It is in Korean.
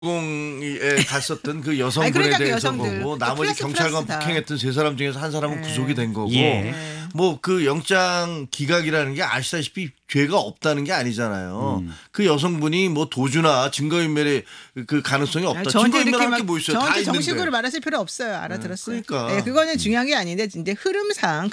공에 갔었던 그 여성분에 그러니까 그 대해서 여성들. 보고 또 나머지 플러스 경찰관 플러스다. 폭행했던 세 사람 중에서 한 사람은 네. 구속이 된 거고 예. 뭐 그 영장 기각이라는 게 아시다시피 죄가 없다는 게 아니잖아요. 그 여성분이 뭐 도주나 증거인멸의 그 가능성이 없다. 저한테 이렇게 증거인멸할 게 막 뭐 있어요? 다 저한테 있는데. 정식으로 말하실 필요 없어요. 알아들었어요. 그러니까. 그거는 중요한 게 아닌데 이제 흐름상